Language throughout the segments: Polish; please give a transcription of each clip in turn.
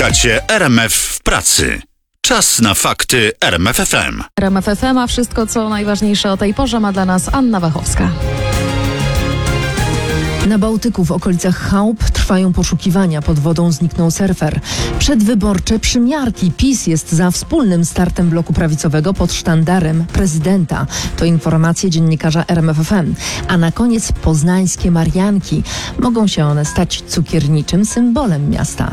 Słuchacie RMF w pracy. Czas na fakty RMF FM. RMF FM, a wszystko co najważniejsze o tej porze ma dla nas Anna Wachowska. Na Bałtyku w okolicach chałup trwają poszukiwania. Pod wodą zniknął surfer. Przedwyborcze przymiarki. PiS jest za wspólnym startem bloku prawicowego pod sztandarem prezydenta. To informacje dziennikarza RMF FM. A na koniec poznańskie Marianki. Mogą się one stać cukierniczym symbolem miasta.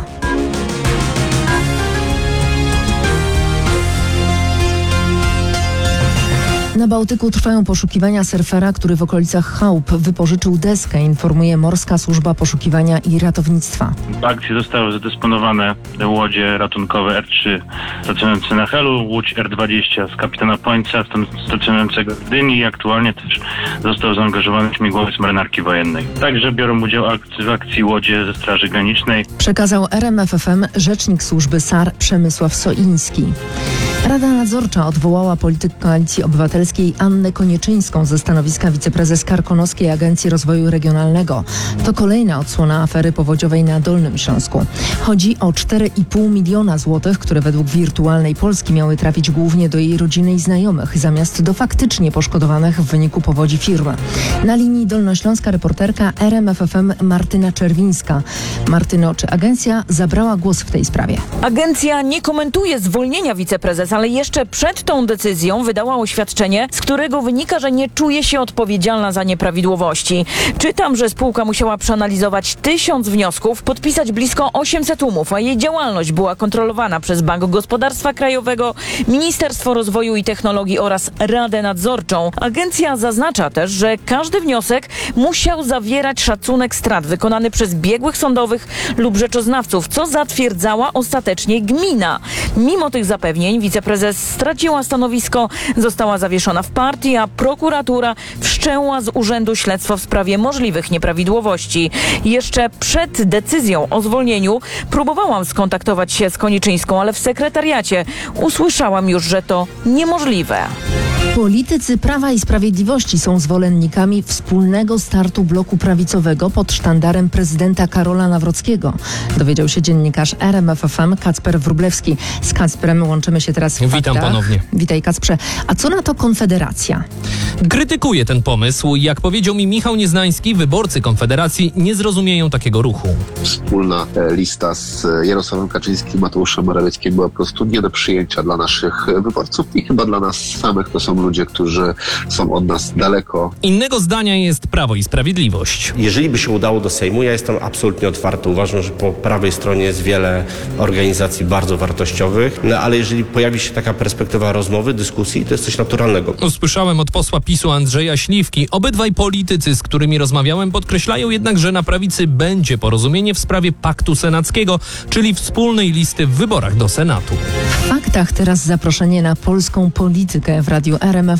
Na Bałtyku trwają poszukiwania surfera, który w okolicach chałup wypożyczył deskę, informuje Morska Służba Poszukiwania i Ratownictwa. W akcji zostały zadysponowane łodzie ratunkowe R3 stacjonujące na Helu, łódź R20 z kapitana Pońca stacjonującego w Gdyni i aktualnie też został zaangażowany śmigłowiec marynarki wojennej. Także biorą udział w akcji łodzie ze Straży Granicznej. Przekazał RMF FM rzecznik służby SAR Przemysław Soiński. Rada Nadzorcza odwołała polityk Koalicji Obywatelskiej Annę Konieczyńską ze stanowiska wiceprezes Karkonoskiej Agencji Rozwoju Regionalnego. To kolejna odsłona afery powodziowej na Dolnym Śląsku. Chodzi o 4,5 miliona złotych, które według Wirtualnej Polski miały trafić głównie do jej rodziny i znajomych, zamiast do faktycznie poszkodowanych w wyniku powodzi firmy. Na linii dolnośląska reporterka RMF FM Martyna Czerwińska. Martyno, czy agencja zabrała głos w tej sprawie? Agencja nie komentuje zwolnienia wiceprezesa, ale jeszcze przed tą decyzją wydała oświadczenie, z którego wynika, że nie czuje się odpowiedzialna za nieprawidłowości. Czytam, że spółka musiała przeanalizować 1000 wniosków, podpisać blisko 800 umów, a jej działalność była kontrolowana przez Bank Gospodarstwa Krajowego, Ministerstwo Rozwoju i Technologii oraz Radę Nadzorczą. Agencja zaznacza też, że każdy wniosek musiał zawierać szacunek strat wykonany przez biegłych sądowych lub rzeczoznawców, co zatwierdzała ostatecznie gmina. Mimo tych zapewnień wiceprezes straciła stanowisko, została zawieszona w partii, a prokuratura wszczęła z urzędu śledztwo w sprawie możliwych nieprawidłowości. Jeszcze przed decyzją o zwolnieniu próbowałam skontaktować się z Konieczyńską, ale w sekretariacie usłyszałam już, że to niemożliwe. Politycy Prawa i Sprawiedliwości są zwolennikami wspólnego startu bloku prawicowego pod sztandarem prezydenta Karola Nawrockiego. Dowiedział się dziennikarz RMF FM Kacper Wróblewski. Z Kacprem łączymy się teraz w faktach. Witam ponownie. Witaj, Kacprze. A co na to Konfederacja? Krytykuję ten pomysł. Jak powiedział mi Michał Nieznański, wyborcy Konfederacji nie zrozumieją takiego ruchu. Wspólna lista z Jarosławem Kaczyńskim, Mateuszem Morawieckim była po prostu nie do przyjęcia dla naszych wyborców i chyba dla nas samych. To są ludzie, którzy są od nas daleko. Innego zdania jest Prawo i Sprawiedliwość. Jeżeli by się udało do Sejmu, ja jestem absolutnie otwarty. Uważam, że po prawej stronie jest wiele organizacji bardzo wartościowych, ale jeżeli pojawi się taka perspektywa rozmowy, dyskusji, to jest coś naturalnego. Usłyszałem od posła PiS-u Andrzeja Śliwki. Obydwaj politycy, z którymi rozmawiałem, podkreślają jednak, że na prawicy będzie porozumienie w sprawie paktu senackiego, czyli wspólnej listy w wyborach do Senatu. W faktach teraz zaproszenie na polską politykę w radiu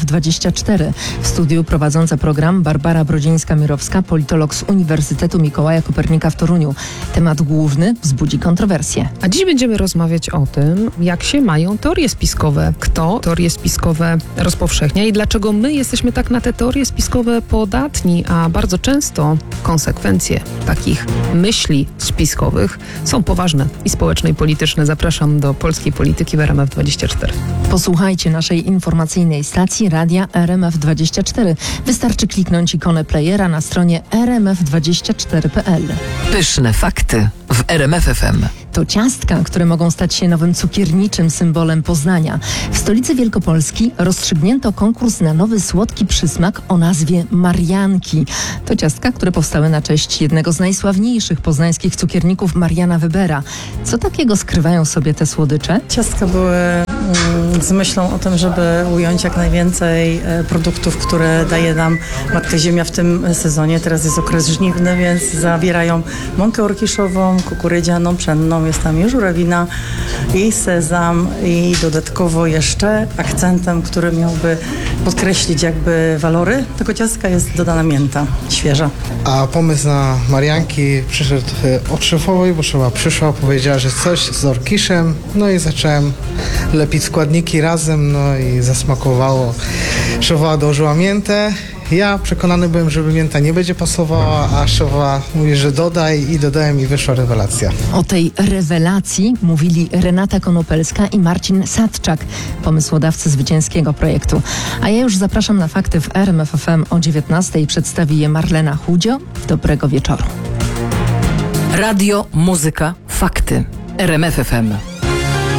RMF24. W studiu prowadząca program Barbara Brodzińska-Mirowska, politolog z Uniwersytetu Mikołaja Kopernika w Toruniu. Temat główny wzbudzi kontrowersje. A dziś będziemy rozmawiać o tym, jak się mają teorie spiskowe. Kto teorie spiskowe rozpowszechnia i dlaczego my jesteśmy tak na te teorie spiskowe podatni, a bardzo często konsekwencje takich myśli spiskowych są poważne i społeczne i polityczne. Zapraszam do polskiej polityki w RMF24. Posłuchajcie naszej informacyjnej stacji radia RMF24. Wystarczy kliknąć ikonę playera na stronie rmf24.pl. Pyszne fakty w RMF FM. To ciastka, które mogą stać się nowym cukierniczym symbolem Poznania. W stolicy Wielkopolski rozstrzygnięto konkurs na nowy słodki przysmak o nazwie Marianki. To ciastka, które powstały na cześć jednego z najsławniejszych poznańskich cukierników, Mariana Webera. Co takiego skrywają sobie te słodycze? Ciastka były z myślą o tym, żeby ująć jak najwięcej produktów, które daje nam Matka Ziemia w tym sezonie. Teraz jest okres żniwny, więc zawierają mąkę orkiszową, kukurydzianą, pszenną, jest tam i żurawina, i sezam, i dodatkowo jeszcze akcentem, który miałby podkreślić jakby walory tego ciastka, jest dodana mięta świeża. A pomysł na Marianki przyszedł od szefowej, bo szefowa przyszła, powiedziała, że coś z orkiszem, no i zacząłem lepić składniki razem, no i zasmakowało. Szefowa dołożyła miętę Ja przekonany byłem, że mięta nie będzie pasowała, a szefowa mówi, że dodaj i dodałem i wyszła rewelacja. O tej rewelacji mówili Renata Konopelska i Marcin Sadczak, pomysłodawcy zwycięskiego projektu. A ja już zapraszam na fakty w RMF FM o 19:00. Przedstawi je Marlena Chudzio. Dobrego wieczoru. Radio, muzyka, fakty. RMF FM.